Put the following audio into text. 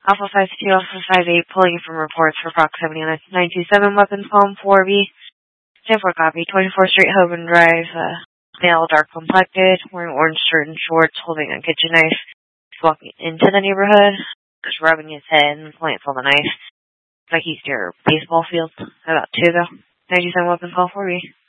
Alpha 5-2, Alpha 5-8, pulling from reports for proximity on a 927 weapons column 4B. 10-4 copy, 24th Street, Hoban Drive, male, dark complected, wearing orange shirt and shorts, holding a kitchen knife. He's walking into the neighborhood, just rubbing his head and pointing for the knife. It's like he's near a baseball field. About 2 though. 97 weapons call 4B.